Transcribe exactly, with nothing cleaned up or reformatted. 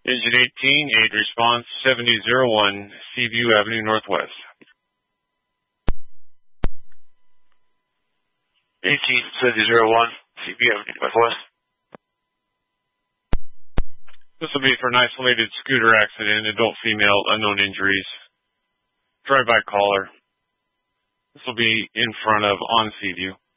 Engine eighteen, aid response seventy oh one, Seaview Avenue Northwest. eighteen seventy oh one, Seaview Avenue Northwest. This will be for an isolated scooter accident, adult female, unknown injuries. Drive-by caller. This will be in front of on Seaview.